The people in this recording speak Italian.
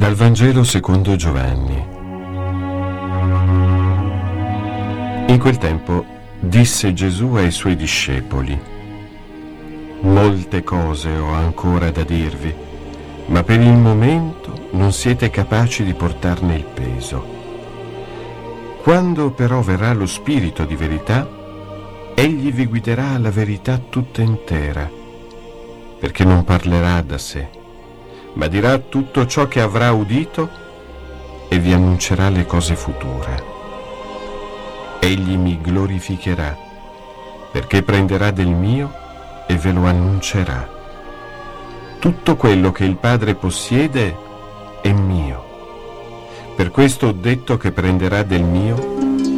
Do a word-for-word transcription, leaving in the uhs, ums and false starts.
Dal Vangelo secondo Giovanni. In quel tempo disse Gesù ai suoi discepoli: molte cose ho ancora da dirvi, ma per il momento non siete capaci di portarne il peso. Quando però verrà lo Spirito di verità, egli vi guiderà alla verità tutta intera, perché non parlerà da sé, ma dirà tutto ciò che avrà udito e vi annuncerà le cose future. Egli mi glorificherà, perché prenderà del mio e ve lo annuncerà. Tutto quello che il Padre possiede è mio. Per questo ho detto che prenderà del mio